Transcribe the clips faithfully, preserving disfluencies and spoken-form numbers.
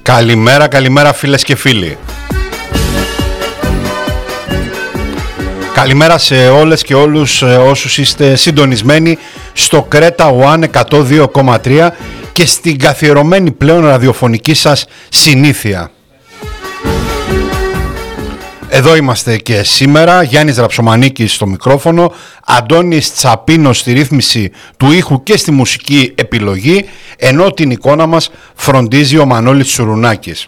Καλημέρα, καλημέρα φίλες και φίλοι. Καλημέρα σε όλες και όλους όσους είστε συντονισμένοι στο Κρέτα One εκατόν δύο κόμμα τρία και στην καθιερωμένη πλέον ραδιοφωνική σας συνήθεια. Εδώ είμαστε και σήμερα, Γιάννης Ραψομανίκης στο μικρόφωνο, Αντώνης Τσαπίνος στη ρύθμιση του ήχου και στη μουσική επιλογή, ενώ την εικόνα μας φροντίζει ο Μανώλης Τσουρουνάκης.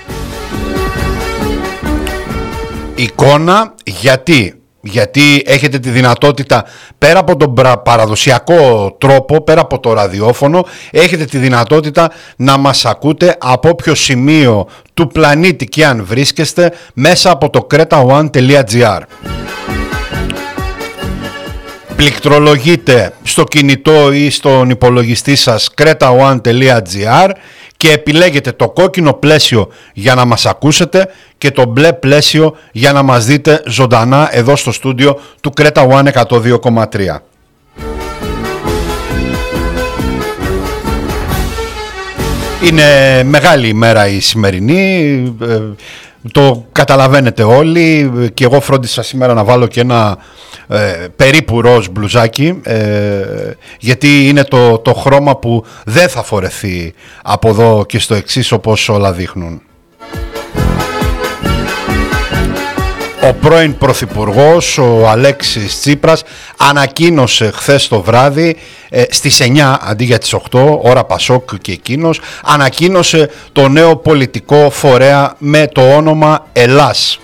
Εικόνα γιατί... γιατί έχετε τη δυνατότητα, πέρα από τον παραδοσιακό τρόπο, πέρα από το ραδιόφωνο, έχετε τη δυνατότητα να μας ακούτε από όποιο σημείο του πλανήτη και αν βρίσκεστε μέσα από το κρέτα one τελεία τζι άρ. Πληκτρολογείτε στο κινητό ή στον υπολογιστή σας κρέτα one τελεία τζι άρ και επιλέγετε το κόκκινο πλαίσιο για να μας ακούσετε και το μπλε πλαίσιο για να μας δείτε ζωντανά εδώ στο στούντιο του κρέτα one εκατόν δύο κόμμα τρία. Είναι μεγάλη ημέρα η σημερινή, το καταλαβαίνετε όλοι, και εγώ φρόντισα σήμερα να βάλω και ένα ε, περίπου ροζ μπλουζάκι, ε, γιατί είναι το, το χρώμα που δεν θα φορεθεί από εδώ και στο εξής όπως όλα δείχνουν. Ο πρώην Πρωθυπουργός, ο Αλέξης Τσίπρας, ανακοίνωσε χθες το βράδυ ε, στις εννιά αντί για τις οκτώ, ώρα Πασόκ και εκείνος, ανακοίνωσε το νέο πολιτικό φορέα με το όνομα Ελλάς.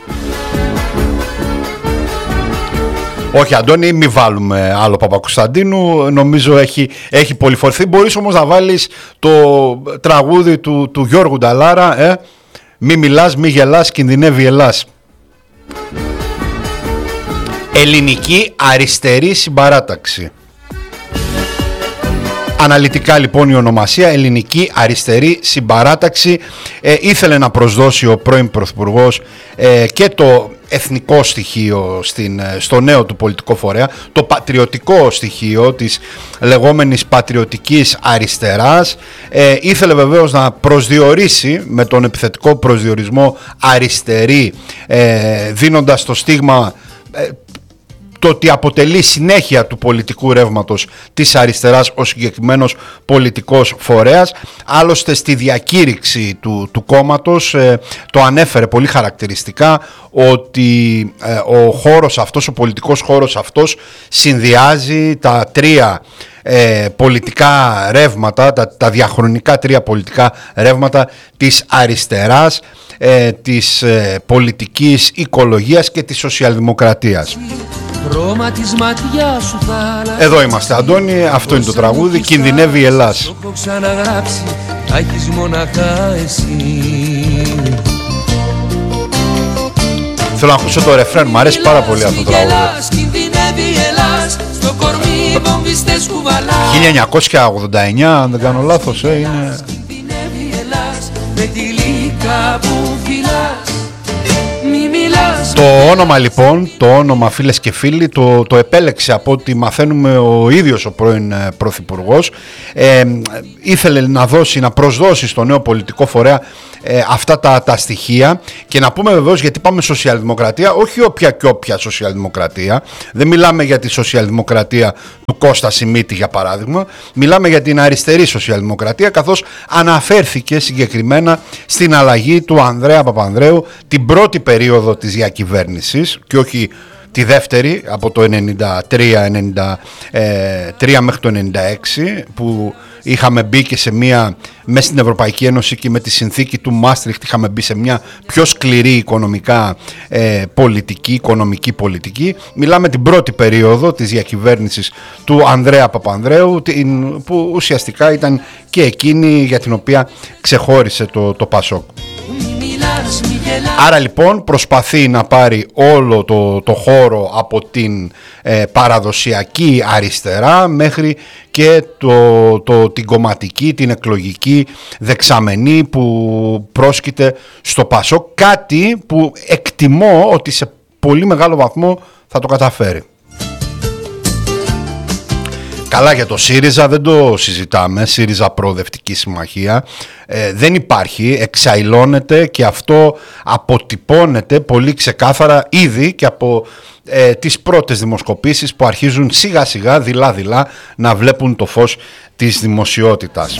Όχι Αντώνη, μη βάλουμε άλλο Παπακοσταντίνου, νομίζω έχει, έχει πολυφορθεί. Μπορείς όμως να βάλεις το τραγούδι του, του Γιώργου Νταλάρα, ε? Μη μιλάς, μη γελάς, κινδυνεύει Ελλάς. Ελληνική αριστερή συμπαράταξη. Αναλυτικά λοιπόν η ονομασία Ελληνική Αριστερή Συμπαράταξη. ε, ήθελε να προσδώσει ο πρώην Πρωθυπουργός ε, και το εθνικό στοιχείο στην, στο νέο του πολιτικό φορέα, το πατριωτικό στοιχείο της λεγόμενης πατριωτικής αριστεράς. ε, ήθελε βεβαίως να προσδιορίσει με τον επιθετικό προσδιορισμό αριστερή, ε, δίνοντας το στίγμα ε, το ότι αποτελεί συνέχεια του πολιτικού ρεύματος της αριστεράς ο συγκεκριμένος πολιτικός φορέας. Άλλωστε στη διακήρυξη του, του κόμματος ε, το ανέφερε πολύ χαρακτηριστικά ότι ε, ο χώρος αυτός, ο πολιτικός χώρος αυτός συνδυάζει τα τρία ε, πολιτικά ρεύματα, τα, τα διαχρονικά τρία πολιτικά ρεύματα της αριστεράς, ε, της ε, πολιτικής οικολογίας και της σοσιαλδημοκρατίας. Εδώ είμαστε Αντώνη, αυτό είναι το τραγούδι, κινδυνεύει η Ελλάς. Θέλω να ακούσω το ρεφρέν, μου αρέσει πάρα πολύ αυτό το τραγούδι. χίλια εννιακόσια ογδόντα εννιά αν δεν κάνω λάθος, ε, είναι... Το όνομα λοιπόν, το όνομα φίλες και φίλοι, το, το επέλεξε από ό,τι μαθαίνουμε ο ίδιος ο πρώην Πρωθυπουργός. Ε, ήθελε να δώσει, να προσδώσει στο νέο πολιτικό φορέα ε, αυτά τα, τα στοιχεία, και να πούμε βεβαίως, γιατί πάμε σοσιαλδημοκρατία, όχι όποια και όποια σοσιαλδημοκρατία, δεν μιλάμε για τη σοσιαλδημοκρατία του Κώστα Σιμίτη για παράδειγμα, μιλάμε για την αριστερή σοσιαλδημοκρατία, καθώς αναφέρθηκε συγκεκριμένα στην αλλαγή του Ανδρέα Παπανδρέου την πρώτη περίοδο της διακυβέρνησης και όχι τη δεύτερη, από το ενενήντα τρία ενενήντα τρία μέχρι το ενενήντα έξι, που είχαμε μπει και σε μια, μέσα στην Ευρωπαϊκή Ένωση και με τη συνθήκη του Μάστριχτ είχαμε μπει σε μια πιο σκληρή οικονομικά ε, πολιτική, οικονομική πολιτική. Μιλάμε την πρώτη περίοδο της διακυβέρνησης του Ανδρέα Παπανδρέου, την, που ουσιαστικά ήταν και εκείνη για την οποία ξεχώρισε το, το Πασόκ. Άρα λοιπόν προσπαθεί να πάρει όλο το, το χώρο από την ε, παραδοσιακή αριστερά μέχρι και το, το, την κομματική, την εκλογική δεξαμενή που πρόσκειται στο Πασόκ, κάτι που εκτιμώ ότι σε πολύ μεγάλο βαθμό θα το καταφέρει. Καλά, για το ΣΥΡΙΖΑ δεν το συζητάμε, ΣΥΡΙΖΑ Προοδευτική Συμμαχία, ε, δεν υπάρχει, εξαϊλώνεται και αυτό αποτυπώνεται πολύ ξεκάθαρα ήδη και από ε, τις πρώτες δημοσκοπήσεις που αρχίζουν σιγά σιγά δειλά δειλά να βλέπουν το φως της δημοσιότητας.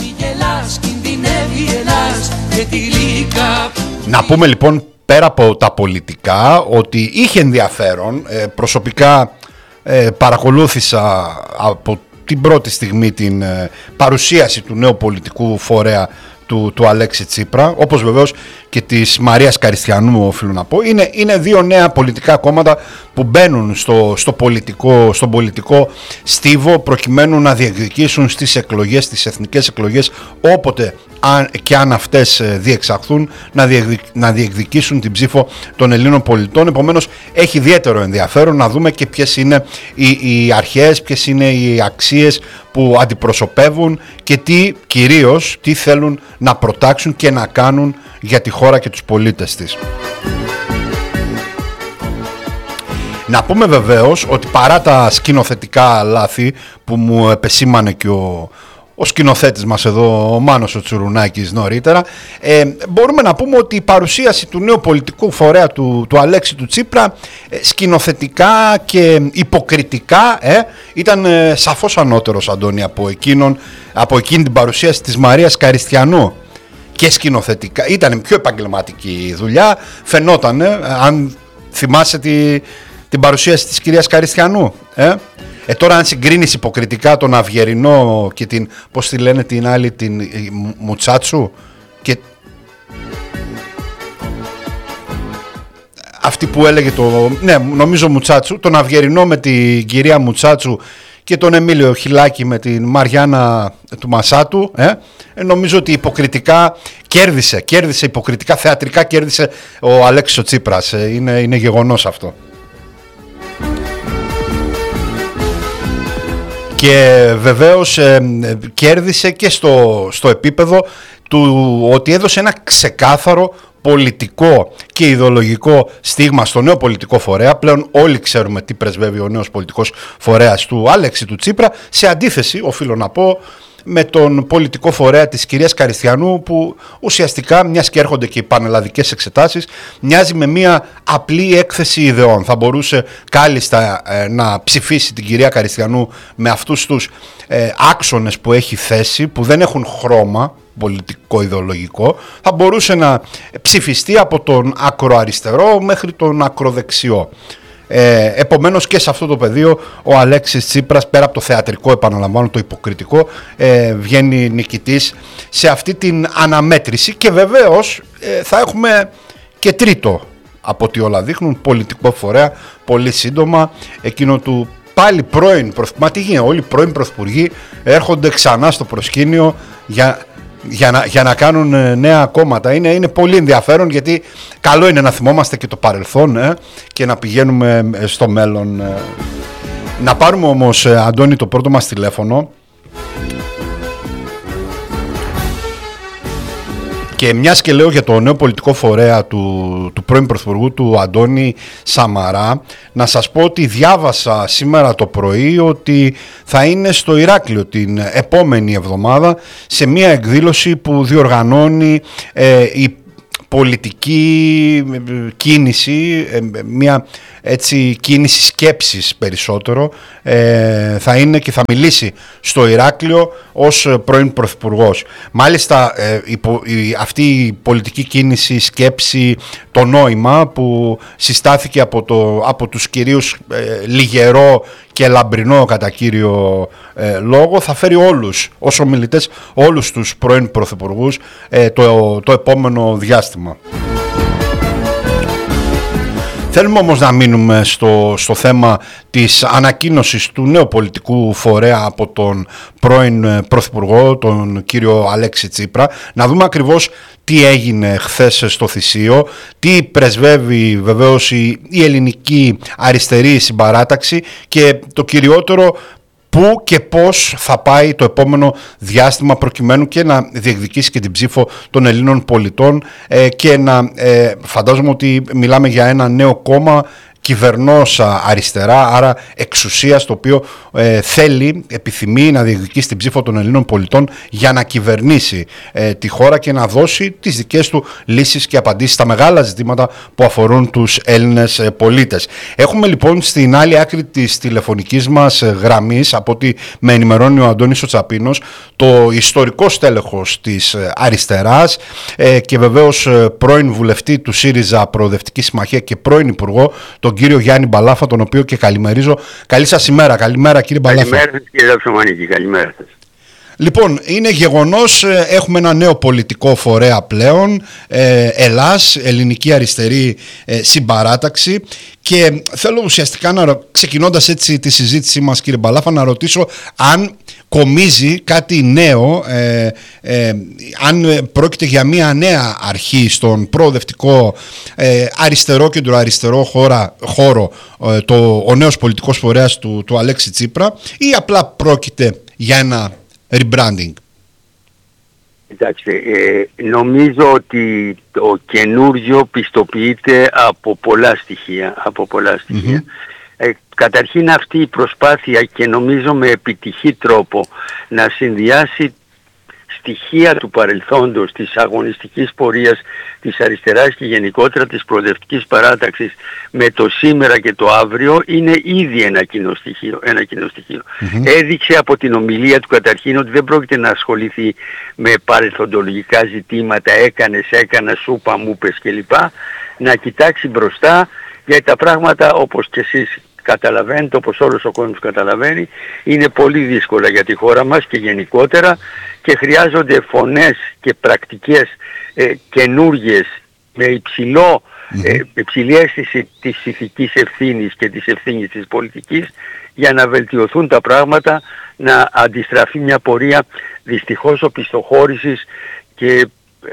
Να πούμε λοιπόν πέρα από τα πολιτικά ότι είχε ενδιαφέρον, ε, προσωπικά ε, παρακολούθησα από την πρώτη στιγμή την ε, παρουσίαση του νέου πολιτικού φορέα του, του Αλέξη Τσίπρα, όπως βεβαίως και της Μαρίας Καριστιανού, οφείλω να πω. Είναι, είναι δύο νέα πολιτικά κόμματα που μπαίνουν στο, στο, πολιτικό, στον πολιτικό στίβο προκειμένου να διεκδικήσουν στις εκλογές, στις εθνικές εκλογές, όποτε αν, και αν αυτές διεξαχθούν, να, διεκδικ, να διεκδικήσουν την ψήφο των Ελλήνων πολιτών. Επομένως έχει ιδιαίτερο ενδιαφέρον να δούμε και ποιες είναι οι, οι αρχές, ποιες είναι οι αξίες που αντιπροσωπεύουν και τι κυρίως τι θέλουν να προτάξουν και να κάνουν για τη χώρα και τους πολίτες της. Να πούμε βεβαίως ότι παρά τα σκηνοθετικά λάθη που μου επεσήμανε και ο, ο σκηνοθέτης μας εδώ, ο Μάνος ο Τσουρουνάκης νωρίτερα, ε, μπορούμε να πούμε ότι η παρουσίαση του νέου πολιτικού φορέα του, του Αλέξη του Τσίπρα ε, σκηνοθετικά και υποκριτικά ε, ήταν ε, σαφώς ανώτερος, Αντώνη, από, εκείνον, από εκείνη την παρουσίαση της Μαρίας Καριστιανού. Και σκηνοθετικά ήταν πιο επαγγελματική η δουλειά, φαινόταν, ε, αν θυμάσαι τη, την παρουσίαση της κυρίας Καριστιανού. Ε. Ε, τώρα αν συγκρίνεις υποκριτικά τον Αυγερινό και την, πώς τη λένε την άλλη, την Μουτσάτσου και αυτή που έλεγε το, ναι νομίζω Μουτσάτσου, τον Αυγερινό με την κυρία Μουτσάτσου και τον Εμίλιο Χιλάκη με την Μαριάννα του Μασάτου, ε, ε, νομίζω ότι υποκριτικά κέρδισε, κέρδισε υποκριτικά, θεατρικά κέρδισε ο Αλέξης ο Τσίπρας, ε, είναι, είναι γεγονός αυτό. Και βεβαίως ε, κέρδισε και στο, στο επίπεδο του ότι έδωσε ένα ξεκάθαρο πολιτικό και ιδεολογικό στίγμα στο νέο πολιτικό φορέα. Πλέον όλοι ξέρουμε τι πρεσβεύει ο νέος πολιτικός φορέας του Αλέξη του Τσίπρα, σε αντίθεση, οφείλω να πω, με τον πολιτικό φορέα της κυρίας Καριστιανού, που ουσιαστικά, μιας και έρχονται και οι πανελλαδικές εξετάσεις, μοιάζει με μια απλή έκθεση ιδεών. Θα μπορούσε κάλλιστα ε, να ψηφίσει την κυρία Καριστιανού με αυτούς τους ε, άξονες που έχει θέσει, που δεν έχουν χρώμα πολιτικό-ιδεολογικό. Θα μπορούσε να ψηφιστεί από τον ακροαριστερό μέχρι τον ακροδεξιό. Ε, επομένως και σε αυτό το πεδίο ο Αλέξης Τσίπρας, πέρα από το θεατρικό, επαναλαμβάνω, το υποκριτικό, ε, βγαίνει νικητής σε αυτή την αναμέτρηση. Και βεβαίως ε, θα έχουμε και τρίτο, από ό,τι όλα δείχνουν, πολιτικό φορέα πολύ σύντομα, εκείνο του πάλι πρώην πρωθυπουργού. Μα τι γίνεται, όλοι οι πρώην πρωθυπουργοί έρχονται ξανά στο προσκήνιο για... Για να, για να κάνουν νέα κόμματα. Είναι, είναι πολύ ενδιαφέρον, γιατί καλό είναι να θυμόμαστε και το παρελθόν ε, και να πηγαίνουμε στο μέλλον. Ε. Να πάρουμε όμως, Αντώνη, το πρώτο μας τηλέφωνο. Και μιας και λέω για το νέο πολιτικό φορέα του, του πρώην πρωθυπουργού, του Αντώνη Σαμαρά, να σας πω ότι διάβασα σήμερα το πρωί ότι θα είναι στο Ηράκλειο την επόμενη εβδομάδα σε μια εκδήλωση που διοργανώνει ε, η πολιτική κίνηση, μια έτσι κίνηση σκέψης περισσότερο, ε, θα είναι και θα μιλήσει στο Ηράκλειο ως πρώην πρωθυπουργός. Μάλιστα ε, η, η, αυτή η πολιτική κίνηση, σκέψη, το νόημα που συστάθηκε από, το, από τους κυρίους ε, Λιγερό και Λαμπρινό κατά κύριο ε, λόγο, θα φέρει όλους ως ομιλητές όλους τους πρώην πρωθυπουργούς ε, το, το επόμενο διάστημα. Θέλουμε όμως να μείνουμε στο, στο θέμα της ανακοίνωσης του νέου πολιτικού φορέα από τον πρώην πρωθυπουργό, τον κύριο Αλέξη Τσίπρα, να δούμε ακριβώς τι έγινε χθες στο Θησίο, τι πρεσβεύει βεβαίως η, η ελληνική αριστερή συμπαράταξη και το κυριότερο, πού και πώς θα πάει το επόμενο διάστημα προκειμένου και να διεκδικήσει και την ψήφο των Ελλήνων πολιτών ε, και να ε, φαντάζομαι ότι μιλάμε για ένα νέο κόμμα κυβερνόσα αριστερά, άρα εξουσίας, το οποίο ε, θέλει, επιθυμεί να διεκδικήσει την ψήφο των Ελλήνων πολιτών για να κυβερνήσει ε, τη χώρα και να δώσει τις δικές του λύσεις και απαντήσεις στα μεγάλα ζητήματα που αφορούν τους Έλληνες ε, πολίτες. Έχουμε λοιπόν στην άλλη άκρη της τηλεφωνικής μας γραμμής, από ό,τι με ενημερώνει ο Αντώνης ο Τσαπίνος, το ιστορικό στέλεχος της αριστεράς ε, και βεβαίως πρώην βουλευτή του ΣΥΡΙΖΑ Προοδευτική Συμμαχία και πρώην υπουργό, τον κύριο Γιάννη Μπαλάφα, τον οποίο και καλημερίζω. Καλή σας ημέρα. Καλημέρα κύριε Μπαλάφα. Καλημέρα κύριε Δαψομανίκη. Καλημέρα σας. Λοιπόν, είναι γεγονός, έχουμε ένα νέο πολιτικό φορέα πλέον, ε, Ελλάς, Ελληνική Αριστερή ε, Συμπαράταξη, και θέλω ουσιαστικά, να, ξεκινώντας έτσι τη συζήτησή μας κύριε Μπαλάφα, να ρωτήσω αν κομίζει κάτι νέο, ε, ε, αν πρόκειται για μια νέα αρχή στον προοδευτικό ε, αριστερό κέντρο, αριστερό χώρα, χώρο, ε, το, ο νέος πολιτικός φορέας του, του Αλέξη Τσίπρα, ή απλά πρόκειται για ένα rebranding. Κοιτάξτε, ε, νομίζω ότι το καινούργιο πιστοποιείται από πολλά στοιχεία. Από πολλά στοιχεία. Mm-hmm. Ε, καταρχήν αυτή η προσπάθεια, και νομίζω με επιτυχή τρόπο, να συνδυάσει στοιχεία του παρελθόντος, της αγωνιστικής πορείας της αριστεράς και γενικότερα της προοδευτικής παράταξης με το σήμερα και το αύριο, είναι ήδη ένα κοινό στοιχείο. Ένα κοινό στοιχείο. Mm-hmm. Έδειξε από την ομιλία του καταρχήν ότι δεν πρόκειται να ασχοληθεί με παρελθοντολογικά ζητήματα, έκανες, έκανα, σούπα, μου πες κλπ. Να κοιτάξει μπροστά, γιατί τα πράγματα, όπως και εσείς καταλαβαίνετε, όπως όλος ο κόσμος καταλαβαίνει, είναι πολύ δύσκολα για τη χώρα μας και γενικότερα, και χρειάζονται φωνές και πρακτικές ε, καινούργιες με υψηλό, mm-hmm. ε, υψηλή αίσθηση της ηθικής ευθύνης και της ευθύνης της πολιτικής, για να βελτιωθούν τα πράγματα, να αντιστραφεί μια πορεία δυστυχώς οπισθοχώρησης και ε,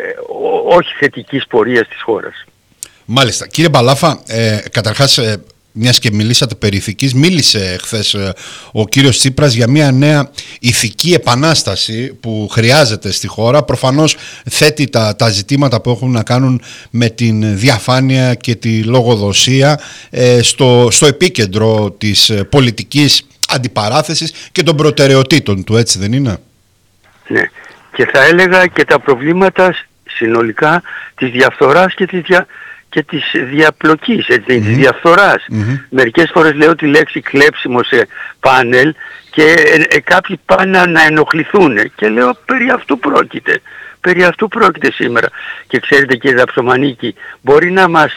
όχι θετικής πορείας της χώρας. Μάλιστα. Κύριε Μπαλάφα, ε, καταρχάς, ε, μιας και μιλήσατε περί ηθικής, μίλησε χθες ε, ο κύριος Τσίπρας για μια νέα ηθική επανάσταση που χρειάζεται στη χώρα. Προφανώς θέτει τα, τα ζητήματα που έχουν να κάνουν με την διαφάνεια και τη λογοδοσία ε, στο, στο επίκεντρο της πολιτικής αντιπαράθεσης και των προτεραιοτήτων του, έτσι δεν είναι? Ναι, και θα έλεγα και τα προβλήματα συνολικά της διαφθοράς και της δια... και της διαπλοκής, έτσι, mm-hmm. της διαφθοράς. Mm-hmm. Μερικές φορές λέω τη λέξη κλέψιμο σε πάνελ και ε, ε, κάποιοι πάνε να ενοχληθούν και λέω περί αυτού πρόκειται. Περί αυτού πρόκειται σήμερα. Και ξέρετε κύριε Δαψομανίκη, μπορεί να μας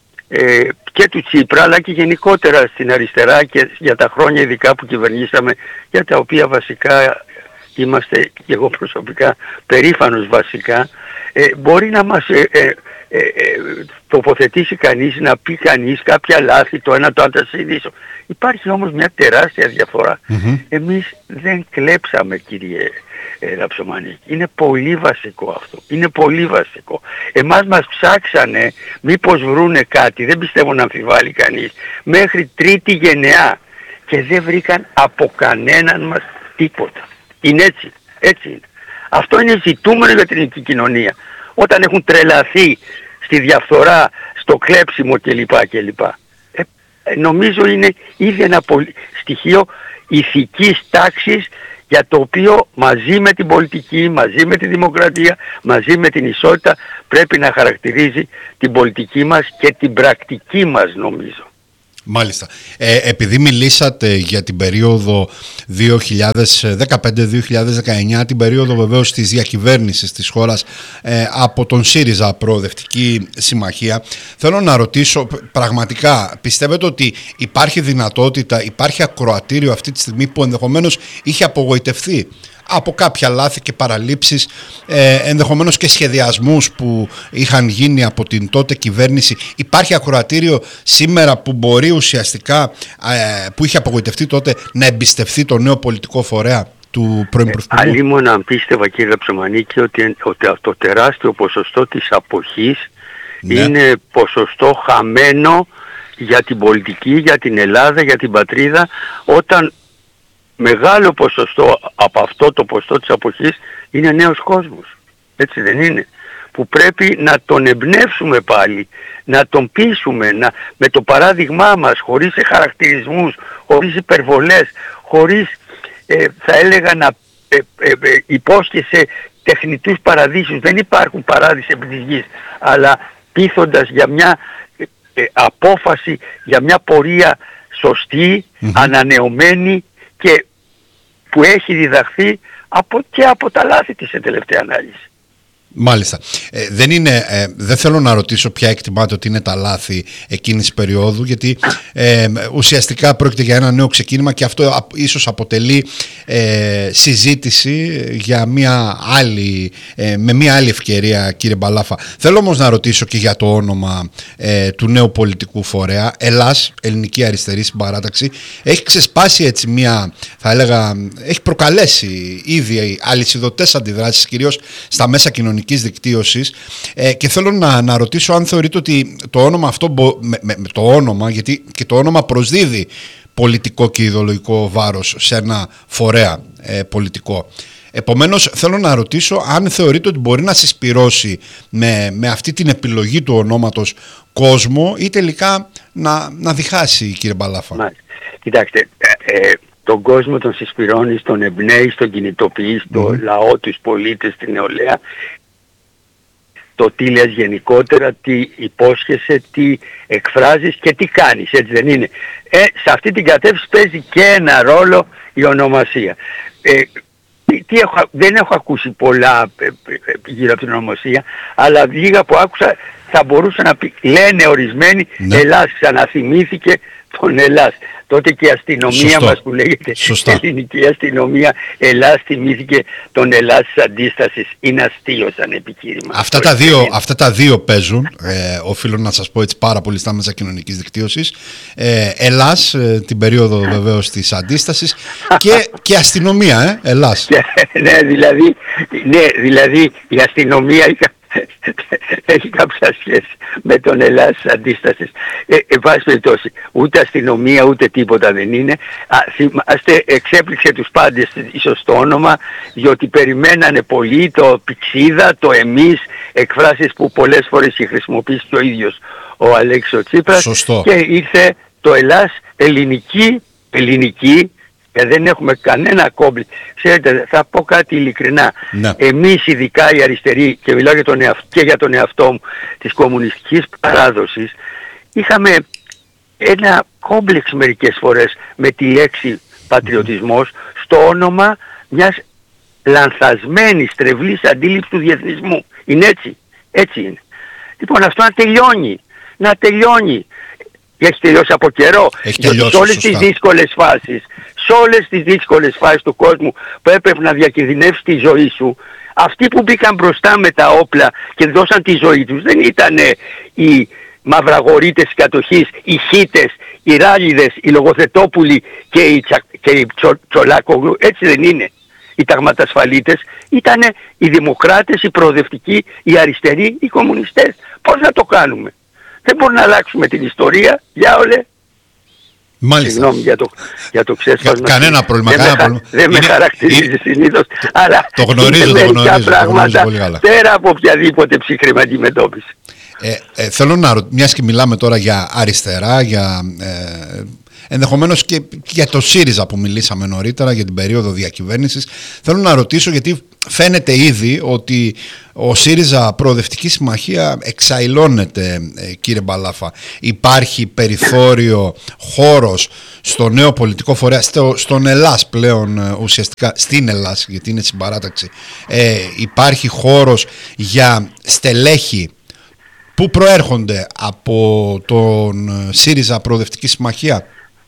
ε, και του Τσίπρα αλλά και γενικότερα στην αριστερά και για τα χρόνια ειδικά που κυβερνήσαμε, για τα οποία βασικά είμαστε και εγώ προσωπικά περήφανος βασικά, ε, μπορεί να μας ε, ε, Ε, ε, τοποθετήσει κανείς, να πει κανείς κάποια λάθη, το ένα το αντασύνδεσο. Υπάρχει όμως μια τεράστια διαφορά. Mm-hmm. Εμείς δεν κλέψαμε κύριε ε, Δαψομανίκη. Είναι πολύ βασικό αυτό. Είναι πολύ βασικό. Εμάς μας ψάξανε μήπως βρούνε κάτι, δεν πιστεύω να αμφιβάλλει κανείς, μέχρι τρίτη γενεά και δεν βρήκαν από κανέναν μας τίποτα. Είναι έτσι. Έτσι είναι. Αυτό είναι ζητούμενο για την ελληνική κοινωνία. Όταν έχουν τρελαθεί στη διαφθορά, στο κλέψιμο κλπ. κλπ. Ε, νομίζω είναι ήδη ένα πολύ στοιχείο ηθικής τάξης, για το οποίο μαζί με την πολιτική, μαζί με τη δημοκρατία, μαζί με την ισότητα πρέπει να χαρακτηρίζει την πολιτική μας και την πρακτική μας, νομίζω. Μάλιστα. Ε, επειδή μιλήσατε για την περίοδο δύο χιλιάδες δεκαπέντε δύο χιλιάδες δεκαεννιά, την περίοδο βεβαίως της διακυβέρνησης της χώρας ε, από τον ΣΥΡΙΖΑ Προοδευτική Συμμαχία, θέλω να ρωτήσω πραγματικά, πιστεύετε ότι υπάρχει δυνατότητα, υπάρχει ακροατήριο αυτή τη στιγμή που ενδεχομένως είχε απογοητευθεί από κάποια λάθη και παραλήψεις, ε, ενδεχομένως και σχεδιασμούς που είχαν γίνει από την τότε κυβέρνηση? Υπάρχει ακροατήριο σήμερα που μπορεί ουσιαστικά, ε, που είχε απογοητευτεί τότε, να εμπιστευτεί το νέο πολιτικό φορέα του πρώην Πρωθυπουργού? Ε, Αλλήμον αν πίστευα κύριε Ψωμανίκη ότι, ότι το τεράστιο ποσοστό της αποχής, ναι, είναι ποσοστό χαμένο για την πολιτική, για την Ελλάδα, για την πατρίδα, όταν μεγάλο ποσοστό από αυτό το ποσοστό της αποχής είναι νέος κόσμος. έτσι δεν είναι, που πρέπει να τον εμπνεύσουμε πάλι, να τον πείσουμε, να, με το παράδειγμά μας, χωρίς χαρακτηρισμούς, χωρίς υπερβολές, χωρίς ε, θα έλεγα να ε, ε, ε, υπόσχεσαι τεχνητούς παραδείσους. Δεν υπάρχουν παράδεισοι επί της γης, αλλά πείθοντας για μια ε, ε, απόφαση, για μια πορεία σωστή, mm-hmm. ανανεωμένη και που έχει διδαχθεί από, και από τα λάθη της σε τελευταία ανάλυση. Μάλιστα. Ε, δεν, είναι, ε, δεν θέλω να ρωτήσω ποια εκτιμάτε ότι είναι τα λάθη εκείνης της περίοδου, γιατί ε, ουσιαστικά πρόκειται για ένα νέο ξεκίνημα και αυτό α, ίσως αποτελεί ε, συζήτηση για μια άλλη, ε, με μια άλλη ευκαιρία, κύριε Μπαλάφα. Θέλω όμως να ρωτήσω και για το όνομα ε, του νέου πολιτικού φορέα, Ελλάς, Ελληνική Αριστερή Συμπαράταξη. Έχει ξεσπάσει έτσι μια, θα έλεγα, έχει προκαλέσει ήδη αλυσιδωτές αντιδράσεις, κυρίως στα μέσα κοινωνικής δικτύωσης, ε, και θέλω να, να ρωτήσω αν θεωρείτε ότι το όνομα αυτό, με, με, με το όνομα, γιατί και το όνομα προσδίδει πολιτικό και ιδεολογικό βάρος σε ένα φορέα ε, πολιτικό. Επομένως θέλω να ρωτήσω αν θεωρείτε ότι μπορεί να συσπυρώσει με, με αυτή την επιλογή του ονόματος κόσμο ή τελικά να, να διχάσει, κύριε Μπαλάφα. Μάλιστα. Κοιτάξτε, ε, ε, τον κόσμο τον συσπυρώνει, τον εμπνέει, τον κινητοποιεί, mm. το λαό, τους πολίτες, την νεολαία. Το τι λες γενικότερα, τι υπόσχεσαι, τι εκφράζεις και τι κάνεις, έτσι δεν είναι. Ε, σε αυτή την κατεύθυνση παίζει και ένα ρόλο η ονομασία. Ε, τι, τι έχω, δεν έχω ακούσει πολλά ε, ε, γύρω από την ονομασία, αλλά λίγα που άκουσα θα μπορούσα να πει, λένε ορισμένοι, ναι. Ελλάς, ξαναθυμήθηκε τον Ελλάς. Τότε και η αστυνομία Σωστό. μας που λέγεται Σωστά. ελληνική αστυνομία Ελλάς θυμήθηκε τον Ελλάς της αντίστασης. Είναι αστείο σαν επιχείρημα. Αυτά τα δύο, αυτά τα δύο παίζουν, ε, οφείλω να σας πω έτσι πάρα πολύ στα μέσα κοινωνικής δικτύωσης. Ε, Ελλάς, ε, την περίοδο βεβαίως της αντίστασης και, και αστυνομία, ε, Ελλάς. ναι, δηλαδή, ναι, δηλαδή η αστυνομία έχει κάποια σχέση με τον Ελλάς της αντίστασης. Ε, εν πάση περιπτώσει, ούτε αστυνομία ούτε τίποτα δεν είναι. Α, θυμάστε, εξέπληξε τους πάντες ίσως το όνομα, διότι περιμένανε πολύ το πηξίδα, το εμείς, εκφράσεις που πολλές φορές είχε χρησιμοποιήσει και ο ίδιος ο Αλέξης ο Τσίπρας. Σωστό. Και ήρθε το Ελλάς ελληνική, ελληνική, και δεν έχουμε κανένα κόμπλι. Ξέρετε, θα πω κάτι ειλικρινά. Ναι. Εμείς ειδικά οι αριστεροί, και μιλάω για τον εαυτό, και για τον εαυτό μου, της κομμουνιστικής παράδοσης, είχαμε ένα κόμπλεξ μερικές φορές με τη λέξη πατριωτισμός στο όνομα μιας λανθασμένης, τρευλής αντίληψης του διεθνισμού. Είναι έτσι. Έτσι είναι. Λοιπόν, αυτό να τελειώνει. Να τελειώνει. Έχει τελειώσει από καιρό. Έχει τελειώσει, σε όλες σωστά. τις δύσκολες φάσεις, σε όλες τις δύσκολες φάσεις του κόσμου που έπρεπε να διακινδυνεύσει τη ζωή σου, αυτοί που μπήκαν μπροστά με τα όπλα και δώσαν τη ζωή τους δεν ήταν οι μαυραγορείτες της κατοχής, οι χίτες, οι ράλιδες, οι λογοθετόπουλοι και οι, τσα, και οι τσο, τσολάκογλου. Έτσι δεν είναι. Οι ταγματασφαλίτες ήταν οι δημοκράτες, οι προοδευτικοί, οι αριστεροί, οι κομμουνιστές. Πώς να το κάνουμε? Δεν μπορούμε να αλλάξουμε την ιστορία, για όλε. Μάλιστα. Συγγνώμη για το, για το ξέσπασμα. Κα, κανένα πρόβλημα. Δεν, κανένα με, πρόβλημα. δεν είναι, με χαρακτηρίζει είναι, συνήθως, αλλά το γνωρίζω, είναι το γνωρίζω, πράγματα το γνωρίζω πέρα από οποιαδήποτε ψύχρημα αντιμετώπιση. Ε, ε, θέλω να ρωτήσω, μιας και μιλάμε τώρα για αριστερά, για... Ε, ενδεχομένως και για το ΣΥΡΙΖΑ που μιλήσαμε νωρίτερα, για την περίοδο διακυβέρνησης, θέλω να ρωτήσω, γιατί φαίνεται ήδη ότι ο ΣΥΡΙΖΑ Προοδευτική Συμμαχία εξαϊλώνεται, κύριε Μπαλάφα. Υπάρχει περιθώριο, χώρος στο νέο πολιτικό φορέα, στο, στον Ελλάς πλέον ουσιαστικά, στην Ελλάς, γιατί είναι συμπαράταξη, ε, υπάρχει χώρος για στελέχη που προέρχονται από τον ΣΥΡΙΖΑ Προοδευτική Συμμαχία?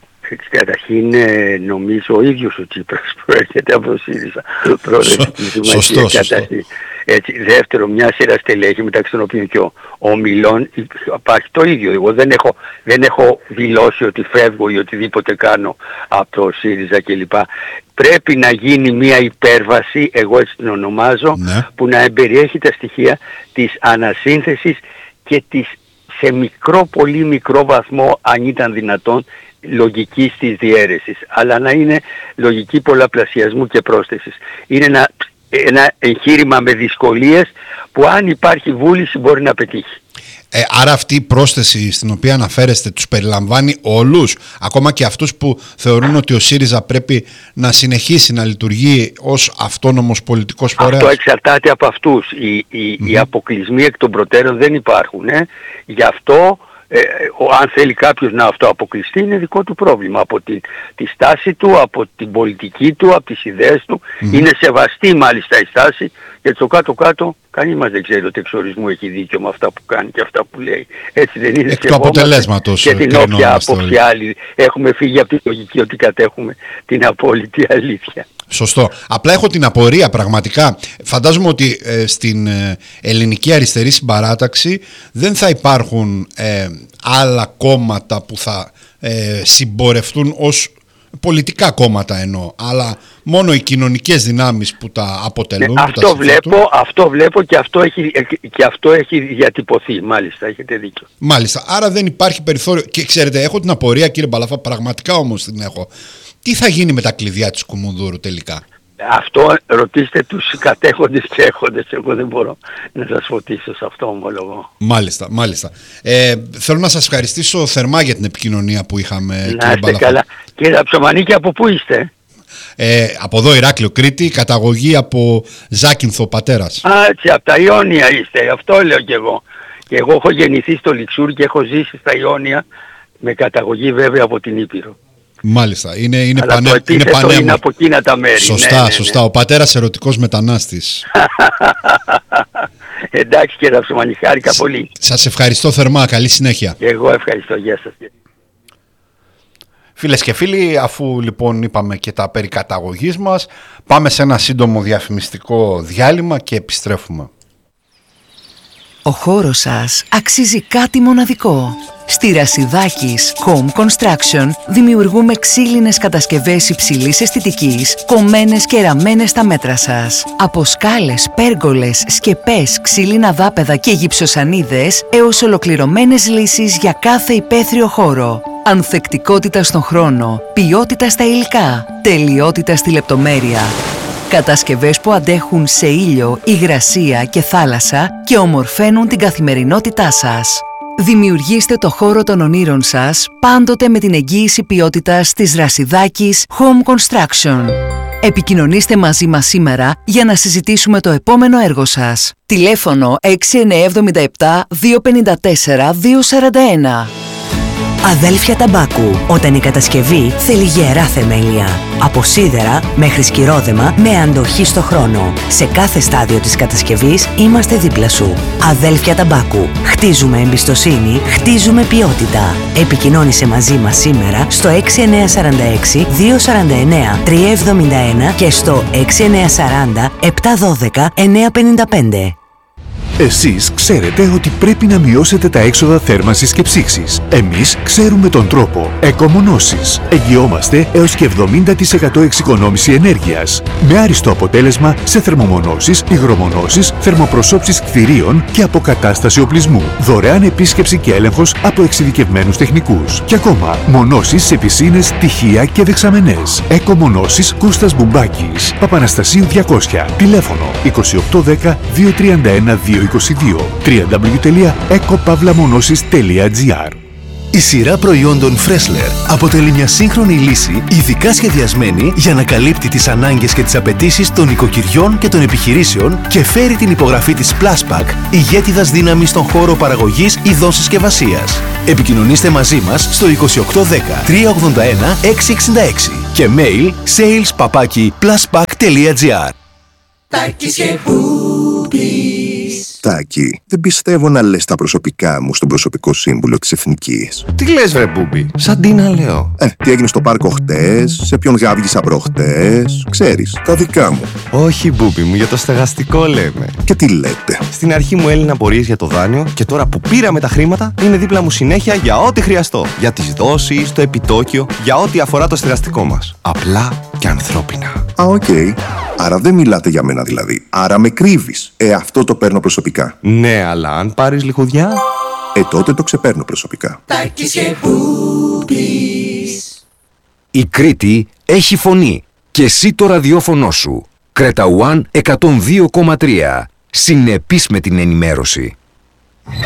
Καταρχήν νομίζω ο ίδιος ο Τσίπρας προέρχεται από το ΣΥΡΙΖΑ Προοδευτική Συμμαχία. Σωστό, σωστό. Έτσι, δεύτερο, μια σειρά στελέχη μεταξύ των οποίων και ο, ο Μιλών υπάρχει το ίδιο. Εγώ δεν έχω, δεν έχω δηλώσει ότι φεύγω ή οτιδήποτε κάνω από το ΣΥΡΙΖΑ κλπ. Πρέπει να γίνει μια υπέρβαση, εγώ έτσι την ονομάζω, ναι, που να εμπεριέχει τα στοιχεία της ανασύνθεσης και της σε μικρό, πολύ μικρό βαθμό, αν ήταν δυνατόν, λογικής της διαίρεσης, αλλά να είναι λογική πολλαπλασιασμού και πρόσθεσης. Είναι να ένα εγχείρημα με δυσκολίες που αν υπάρχει βούληση μπορεί να πετύχει. Ε, άρα αυτή η πρόσθεση στην οποία αναφέρεστε τους περιλαμβάνει όλους, ακόμα και αυτούς που θεωρούν ότι ο ΣΥΡΙΖΑ πρέπει να συνεχίσει να λειτουργεί ως αυτόνομος πολιτικός φορέας? Αυτό εξαρτάται από αυτούς. Οι, οι, mm-hmm. οι αποκλεισμοί εκ των προτέρων δεν υπάρχουν. Ε. Γι' αυτό ε, ο, αν θέλει κάποιος να αυτοαποκλειστεί είναι δικό του πρόβλημα. Από τη, τη στάση του, από την πολιτική του, από τις ιδέες του. Mm-hmm. Είναι σεβαστή μάλιστα η στάση, γιατί στο κάτω-κάτω κανείς μας δεν ξέρει ότι εξορισμού έχει δίκιο με αυτά που κάνει και αυτά που λέει. Έτσι δεν είναι? Εκ του αποτελέσματος. Και την όποια άποψη άλλη. Έχουμε φύγει από τη λογική ότι κατέχουμε την απόλυτη αλήθεια. Σωστό. Απλά έχω την απορία πραγματικά. Φαντάζομαι ότι ε, στην ε, ελληνική αριστερή συμπαράταξη δεν θα υπάρχουν ε, άλλα κόμματα που θα ε, συμπορευτούν ως πολιτικά κόμματα εννοώ, αλλά μόνο οι κοινωνικές δυνάμεις που τα αποτελούν. Ναι, που αυτό, τα βλέπω, αυτό βλέπω και αυτό, έχει, και αυτό έχει διατυπωθεί, μάλιστα, έχετε δίκιο. Μάλιστα, άρα δεν υπάρχει περιθώριο. Και ξέρετε, έχω την απορία, κύριε Μπαλαφά, πραγματικά όμως την έχω. Τι θα γίνει με τα κλειδιά της Κουμουνδούρου τελικά? Αυτό ρωτήστε τους κατέχοντες και έχοντες. Εγώ δεν μπορώ να σας φωτίσω σε αυτό, ομολογώ. Μάλιστα, μάλιστα. Ε, θέλω να σας ευχαριστήσω θερμά για την επικοινωνία που είχαμε. Να είστε Μπαλαφά. Καλά. Κύριε Αψομανίκη, από πού είστε? Ε, από εδώ Ηράκλειο, Κρήτη, καταγωγή από Ζάκυνθο, πατέρας. Α, έτσι, από τα Ιόνια είστε, αυτό λέω κι εγώ. Και εγώ έχω γεννηθεί στο Λιξούρ και έχω ζήσει στα Ιόνια, με καταγωγή βέβαια από την Ήπειρο. Μάλιστα, είναι, είναι, αλλά πανέ, το επίθετο είναι πανέμορφο. Είναι από εκείνα τα μέρη. Σωστά, ναι, ναι, ναι. σωστά. Ο πατέρας ερωτικός μετανάστης. Εντάξει κύριε Αψομανή, χάρηκα πολύ. Σας ευχαριστώ θερμά, καλή συνέχεια. Εγώ ευχαριστώ, γεια σας. Φίλες και φίλοι, αφού λοιπόν είπαμε και τα περί καταγωγής μας, πάμε σε ένα σύντομο διαφημιστικό διάλειμμα και επιστρέφουμε. Ο χώρος σας αξίζει κάτι μοναδικό. Στη Ρασιδάκης Home Construction δημιουργούμε ξύλινες κατασκευές υψηλής αισθητικής, κομμένες και ραμμένες στα μέτρα σας. Από σκάλες, πέργολες, σκεπές, ξύλινα δάπεδα και γυψοσανίδες έως ολοκληρωμένες λύσεις για κάθε υπαίθριο χώρο. Ανθεκτικότητα στον χρόνο, ποιότητα στα υλικά, τελειότητα στη λεπτομέρεια. Κατασκευές που αντέχουν σε ήλιο, υγρασία και θάλασσα και ομορφαίνουν την καθημερινότητά σας. Δημιουργήστε το χώρο των ονείρων σας πάντοτε με την εγγύηση ποιότητας της Ρασιδάκης Home Construction. Επικοινωνήστε μαζί μας σήμερα για να συζητήσουμε το επόμενο έργο σας. Τηλέφωνο έξι εννιά επτά επτά δύο πέντε τέσσερα δύο τέσσερα ένα. Αδέλφια Ταμπάκου, όταν η κατασκευή θέλει γερά θεμέλια. Από σίδερα μέχρι σκυρόδεμα με αντοχή στο χρόνο. Σε κάθε στάδιο της κατασκευής είμαστε δίπλα σου. Αδέλφια Ταμπάκου. Χτίζουμε εμπιστοσύνη, χτίζουμε ποιότητα. Επικοινώνησε μαζί μας σήμερα στο έξι εννιά τέσσερα έξι δύο τέσσερα εννιά τρία επτά ένα και στο έξι εννιά τέσσερα μηδέν επτά ένα δύο εννιά πέντε πέντε. Εσείς ξέρετε ότι πρέπει να μειώσετε τα έξοδα θέρμανσης και ψήξης. Εμείς ξέρουμε τον τρόπο. Εκομονώσεις. Εγγυόμαστε έως και εβδομήντα τοις εκατό εξοικονόμηση ενέργειας. Με άριστο αποτέλεσμα σε θερμομονώσεις, υγρομονώσεις, θερμοπροσώψεις κτηρίων και αποκατάσταση οπλισμού. Δωρεάν επίσκεψη και έλεγχος από εξειδικευμένους τεχνικούς. Και ακόμα, μονώσεις σε πισίνες, τυχεία και δεξαμενές. Εκομονώσεις Κώστας Μπουμπάκης. Παπαναστασίου διακόσια. Τηλέφωνο είκοσι οκτώ δέκα δύο τριάντα ένα δύο είκοσι δύο. double-u double-u double-u τελεία εκοπαύλαμονώσεις τελεία τζι άρ. Η σειρά προϊόντων Freshler αποτελεί μια σύγχρονη λύση ειδικά σχεδιασμένη για να καλύπτει τις ανάγκες και τις απαιτήσεις των οικοκυριών και των επιχειρήσεων και φέρει την υπογραφή της Pluspack, ηγέτιδας δύναμης στον χώρο παραγωγής ειδών συσκευασίας. Επικοινωνήστε μαζί μας στο είκοσι οκτώ δέκα τρία ογδόντα ένα έξι εξήντα έξι και mail sales παπάκι pluspack τελεία τζι άρ. Τάκη, δεν πιστεύω να λες τα προσωπικά μου στον προσωπικό σύμβουλο της Εθνικής. Τι λες βρε Μπούμπι, σαν τι να λέω. Ε, τι έγινε στο πάρκο χτες, σε ποιον γάβγισα προχτές, ξέρεις, τα δικά μου. Όχι Μπούμπι μου, για το στεγαστικό λέμε. Και τι λέτε. Στην αρχή μου έλυναν απορίες για το δάνειο και τώρα που πήραμε τα χρήματα είναι δίπλα μου συνέχεια για ό,τι χρειαστώ. Για τις δόσεις, το επιτόκιο, για ό,τι αφορά το στεγαστικό μας. Απλά και ανθρώπινα. Α, οκ. Okay. Άρα δεν μιλάτε για μένα δηλαδή. Άρα με κρύβεις. Ε, αυτό το παίρνω προσωπικά. Ναι, αλλά αν πάρεις λιχουδιά... Ε, τότε το ξεπαίρνω προσωπικά. Η Κρήτη έχει φωνή και εσύ το ραδιόφωνο σου. Creta One εκατόν δύο κόμμα τρία. Συνεπής με την ενημέρωση.